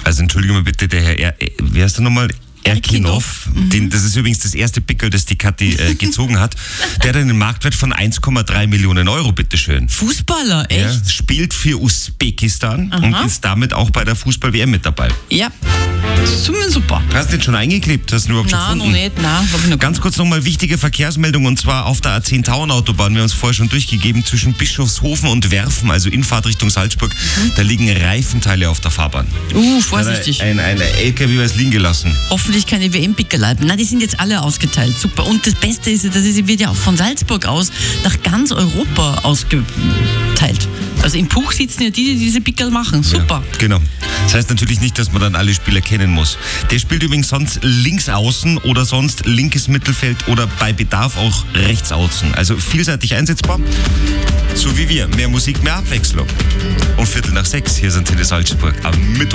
Also entschuldige mal bitte, der Herr, wie heißt der nochmal? Erkinov, das ist übrigens das erste Pickel, das die Kathi gezogen hat. Der hat einen Marktwert von 1,3 Millionen Euro, bitteschön. Fußballer, echt? Ja, spielt für Usbekistan und ist damit auch bei der Fußball-WM mit dabei. Ja, super. Hast du den schon eingeklebt? Hast du ihn überhaupt schon gefunden? Noch nicht. Nein, hab ich noch Ganz kurz nochmal wichtige Verkehrsmeldung, und zwar auf der A10 Tauern-Autobahn. Wir haben es vorher schon durchgegeben, zwischen Bischofshofen und Werfen, also Infahrt Richtung Salzburg. Da liegen Reifenteile auf der Fahrbahn. Vorsichtig. Ein LKW was liegen gelassen. Hoffentlich keine WM-Pickerl. Na, die sind jetzt alle ausgeteilt. Super. Und das Beste ist, dass sie wird ja auch von Salzburg aus nach ganz Europa ausgeteilt. Also im Puch sitzen ja die diese Pickerl machen. Super. Ja, genau. Das heißt natürlich nicht, dass man dann alle Spieler kennen muss. Der spielt übrigens sonst links außen oder sonst linkes Mittelfeld oder bei Bedarf auch rechts außen. Also vielseitig einsetzbar. So wie wir. Mehr Musik, mehr Abwechslung. Um 5:45 hier sind sie in Salzburg am Mittwoch.